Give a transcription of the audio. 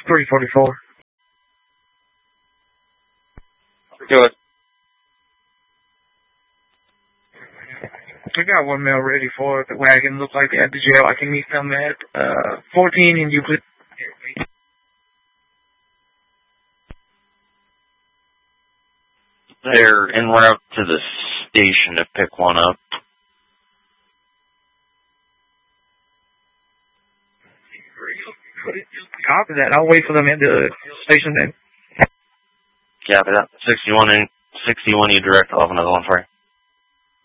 344. Good. I got one male ready for the wagon. Looks like they're at the jail. I can meet them at 14 in Euclid. They're en route to the station to pick one up. Copy that. I'll wait for them at the station then. Copy that. 61, you direct. I'll have another one for you.